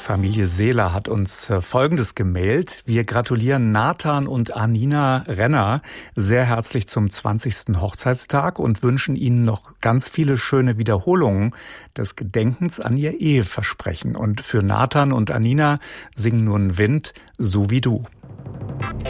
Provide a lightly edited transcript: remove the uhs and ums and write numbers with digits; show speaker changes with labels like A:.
A: Familie Seeler hat uns Folgendes gemailt. Wir gratulieren Nathan und Anina Renner sehr herzlich zum 20. Hochzeitstag und wünschen ihnen noch ganz viele schöne Wiederholungen des Gedenkens an ihr Eheversprechen. Und für Nathan und Anina singen nun Wind, so wie du.